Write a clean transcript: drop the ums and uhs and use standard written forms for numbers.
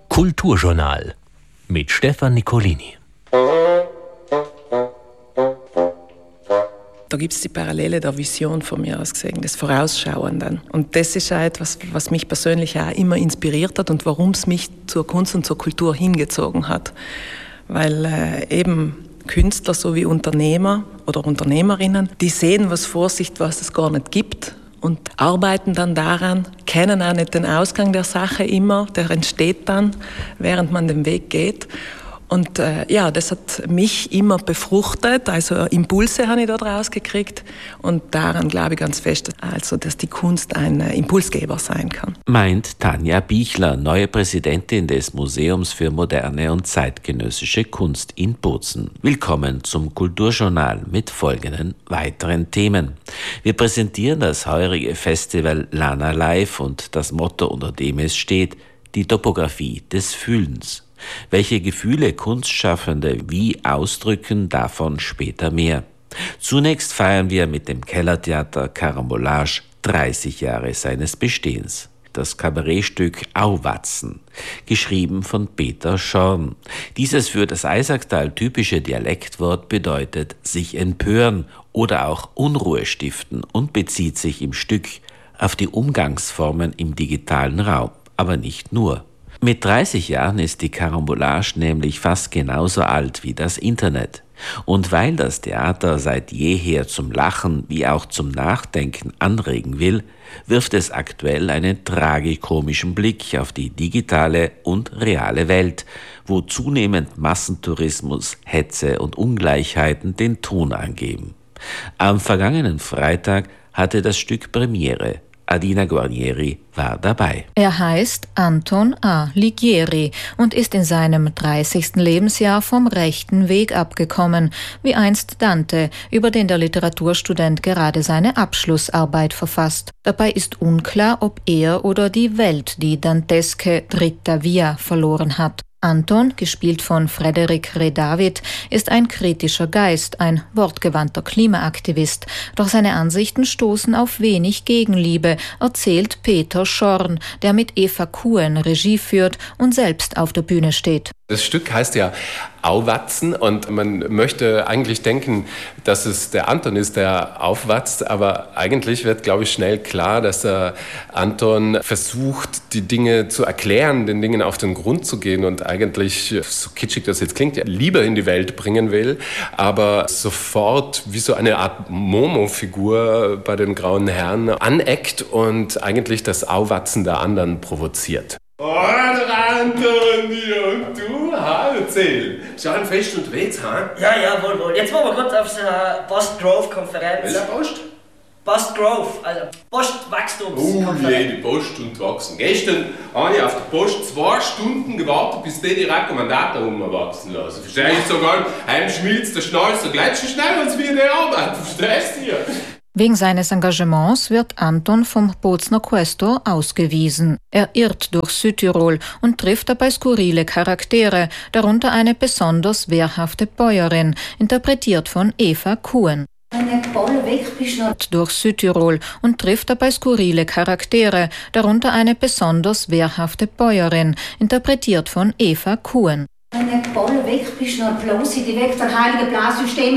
Kulturjournal mit Stefan Nicolini. Da gibt es die Parallele der Vision von mir aus gesehen, des Vorausschauenden. Und das ist auch etwas, was mich persönlich auch immer inspiriert hat und warum es mich zur Kunst und zur Kultur hingezogen hat. Weil eben Künstler sowie Unternehmer oder Unternehmerinnen, die sehen was vor sich, was es gar nicht gibt und arbeiten dann daran, kennen auch nicht den Ausgang der Sache immer, der entsteht dann, während man den Weg geht. Und das hat mich immer befruchtet, also Impulse habe ich da draus gekriegt und daran glaube ich ganz fest, also dass die Kunst ein Impulsgeber sein kann. Meint Tanja Bichler, neue Präsidentin des Museums für moderne und zeitgenössische Kunst in Bozen. Willkommen zum Kulturjournal mit folgenden weiteren Themen. Wir präsentieren das heurige Festival Lana Live und das Motto, unter dem es steht, die Topographie des Fühlens. Welche Gefühle Kunstschaffende wie ausdrücken, davon später mehr. Zunächst feiern wir mit dem Kellertheater Carambolage 30 Jahre seines Bestehens. Das Kabarettstück Auwatzen, geschrieben von Peter Schorn. Dieses für das Eisacktal typische Dialektwort bedeutet sich empören oder auch Unruhe stiften und bezieht sich im Stück auf die Umgangsformen im digitalen Raum, aber nicht nur. Mit 30 Jahren ist die Carambolage nämlich fast genauso alt wie das Internet. Und weil das Theater seit jeher zum Lachen wie auch zum Nachdenken anregen will, wirft es aktuell einen tragikomischen Blick auf die digitale und reale Welt, wo zunehmend Massentourismus, Hetze und Ungleichheiten den Ton angeben. Am vergangenen Freitag hatte das Stück Premiere. Adina Guarnieri war dabei. Er heißt Anton Alighieri und ist in seinem 30. Lebensjahr vom rechten Weg abgekommen, wie einst Dante, über den der Literaturstudent gerade seine Abschlussarbeit verfasst. Dabei ist unklar, ob er oder die Welt die danteske Dritta Via verloren hat. Anton, gespielt von Frederik Redavid, ist ein kritischer Geist, ein wortgewandter Klimaaktivist. Doch seine Ansichten stoßen auf wenig Gegenliebe, erzählt Peter Schorn, der mit Eva Kuhn Regie führt und selbst auf der Bühne steht. Das Stück heißt ja Auwatzen und man möchte eigentlich denken, dass es der Anton ist, der aufwatzt, aber eigentlich wird, glaube ich, schnell klar, dass Anton versucht, die Dinge zu erklären, den Dingen auf den Grund zu gehen und eigentlich, so kitschig das jetzt klingt, Liebe in die Welt bringen will, aber sofort wie so eine Art Momo-Figur bei den Grauen Herren aneckt und eigentlich das Auwatzen der anderen provoziert. Oh, der Antoni und du, erzähl. Schon fest unterwegs, ha? Ja, wohl. Jetzt waren wir gerade auf so einer Post-Growth-Konferenz. Welcher Post? Post-Growth, also Postwachstumskonferenz. Die Post und Wachsen. Gestern habe ich auf der Post 2 Stunden gewartet, bis die Rekommandaten umwachsen lassen. Verstehst du sogar, heim schmilzt der Schnall so gleich so schnell, als wir die Arbeit. Verstehst du hier? Wegen seines Engagements wird Anton vom Bozner Quästor ausgewiesen. Er irrt durch Südtirol und trifft dabei skurrile Charaktere, darunter eine besonders wehrhafte Bäuerin, interpretiert von Eva Kuhn. Durch Südtirol und trifft dabei skurrile Charaktere, darunter eine besonders wehrhafte Bäuerin, interpretiert von Eva Kuhn. Wenn du weg bist, noch bloß in die Weg der heiligen Blassystem.